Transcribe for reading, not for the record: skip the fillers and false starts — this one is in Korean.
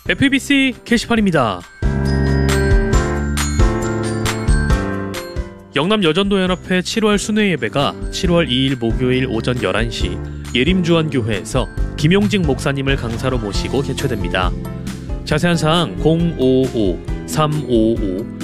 FEBC 게시판입니다. 영남여전도연합회 7월 순회예배가 7월 2일 목요일 오전 11시 예림주안교회에서 김용직 목사님을 강사로 모시고 개최됩니다. 자세한 사항 055-355